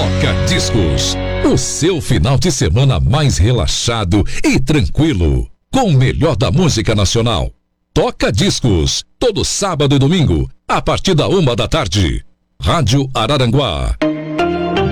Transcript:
Toca Discos, o seu final de semana mais relaxado e tranquilo, com o melhor da música nacional. Toca Discos, todo sábado e domingo, a partir da 1 da tarde. Rádio Araranguá.